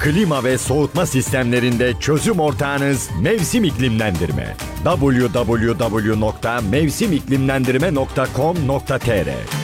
Klima ve soğutma sistemlerinde çözüm ortağınız Mevsim İklimlendirme. www.mevsimiklimlendirme.com.tr